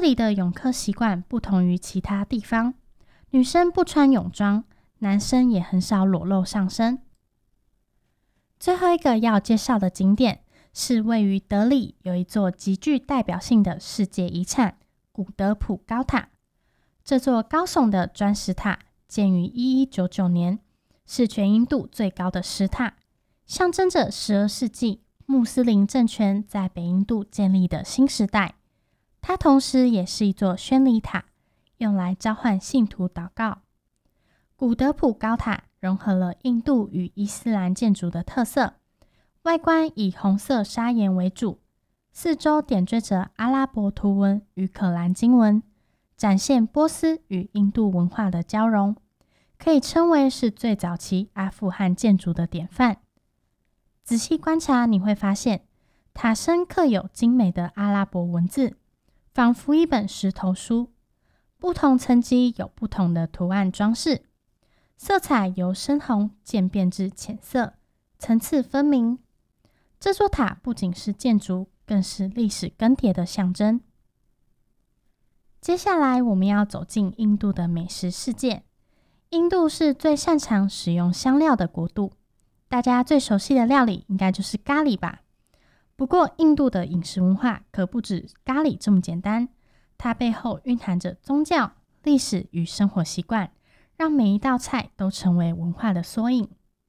这里的泳客习惯不同于其他地方，女生不穿泳装，男生也很少裸露上身。最后一个要介绍的景点是位于德里有一座极具代表性的世界遗产古德普高塔。这座高耸的砖石塔建于1199年，是全印度最高的石塔，象征着12世纪穆斯林政权在北印度建立的新时代。它同时也是一座宣礼塔，用来召唤信徒祷告。古德普高塔融合了印度与伊斯兰建筑的特色，外观以红色砂岩为主，四周点缀着阿拉伯图文与可兰经文，展现波斯与印度文化的交融，可以称为是最早期阿富汗建筑的典范。仔细观察，你会发现塔身刻有精美的阿拉伯文字，仿佛一本石头书，不同层级有不同的图案装饰，色彩由深红渐变至浅色，层次分明。这座塔不仅是建筑，更是历史更迭的象征。接下来我们要走进印度的美食世界。印度是最擅长使用香料的国度，大家最熟悉的料理应该就是咖喱吧。不过印度的饮食文化可不止咖喱这么简单，它背后蕴含着宗教、历史与生活习惯，让每一道菜都成为文化的缩影。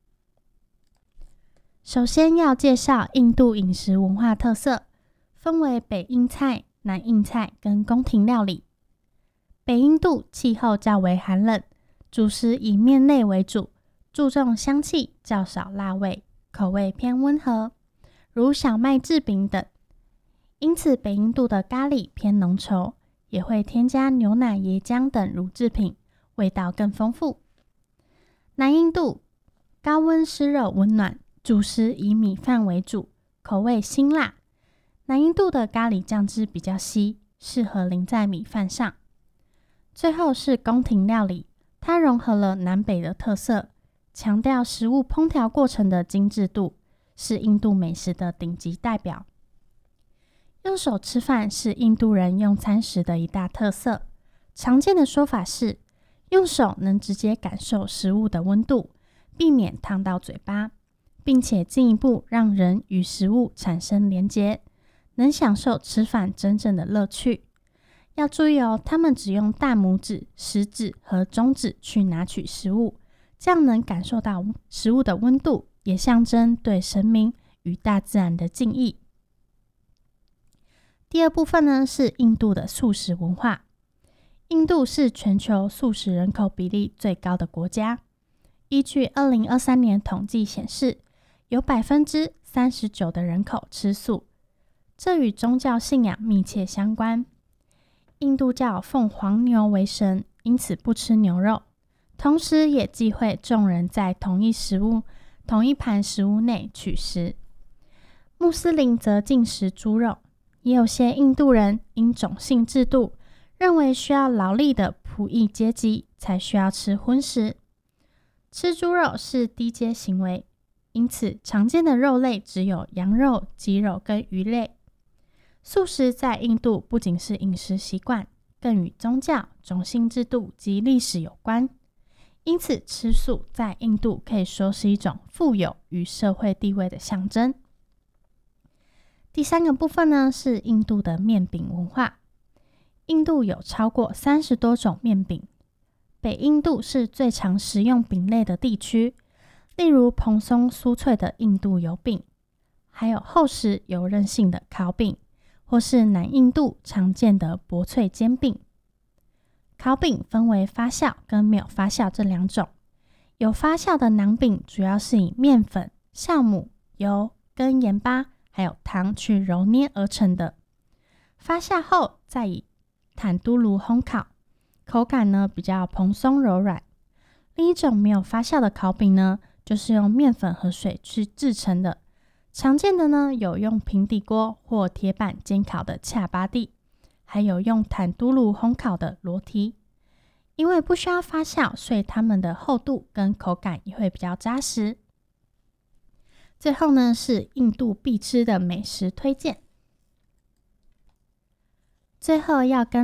首先要介绍印度饮食文化特色，分为北印菜、南印菜跟宫廷料理。北印度气候较为寒冷，主食以面类为主，注重香气，较少辣味，口味偏温和，如小麦制饼等。因此北印度的咖喱偏浓稠，也会添加牛奶、椰浆等乳制品，味道更丰富。南印度高温湿热温暖，主食以米饭为主，口味辛辣。南印度的咖喱酱汁比较稀，适合淋在米饭上。最后是宫廷料理，它融合了南北的特色，强调食物烹调过程的精致度，是印度美食的顶级代表。用手吃饭是印度人用餐时的一大特色，常见的说法是，用手能直接感受食物的温度，避免烫到嘴巴，并且进一步让人与食物产生连结，能享受吃饭真正的乐趣。要注意哦，他们只用大拇指、食指和中指去拿取食物，这样能感受到食物的温度，也象征对神明与大自然的敬意。第二部分呢，是印度的素食文化。印度是全球素食人口比例最高的国家。依据2023年统计显示，有 39% 的人口吃素，这与宗教信仰密切相关。印度教奉黄牛为神，因此不吃牛肉，同时也忌讳众人在同一盘食物内取食。穆斯林则禁食猪肉，也有些印度人因种姓制度，认为需要劳力的仆役阶级才需要吃荤食。吃猪肉是低阶行为，因此常见的肉类只有羊肉、鸡肉跟鱼类。素食在印度不仅是饮食习惯，更与宗教、种姓制度及历史有关。因此吃素在印度可以说是一种富有与社会地位的象征。第三个部分呢，是印度的面饼文化。印度有超过30多种面饼，北印度是最常食用饼类的地区，例如蓬松酥脆的印度油饼，还有厚实有韧性的烤饼，或是南印度常见的薄脆煎饼。烤饼分为发酵跟没有发酵这两种。有发酵的馕饼主要是以面粉、酵母、油跟盐巴还有糖去揉捏而成的，发酵后再以坦都炉烘烤，口感呢比较蓬松柔软。另一种没有发酵的烤饼呢，就是用面粉和水去制成的，常见的呢有用平底锅或铁板煎烤的恰巴蒂，还有用坦都炉烘烤的裸提。因为不需要发酵，所以它们的厚度跟口感也会比较扎实。最后呢，是印度必吃的美食推荐。最后要跟